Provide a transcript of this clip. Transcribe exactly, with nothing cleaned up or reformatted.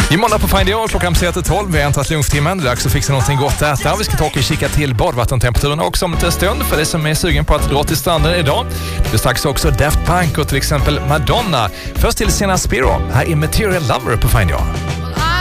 I måndag på Find Your klockan tre till tolv. Vi har äntrat lunchtimmen. Det är dags att fixa någonting gott att äta. Vi ska ta och kika till badvattentemperaturen också om en stund för det som är sugen på att dra till stranden idag. Det blir strax också Daft Punk och till exempel Madonna. Först till Sena Spiro. Här är Material Lover på Find Your.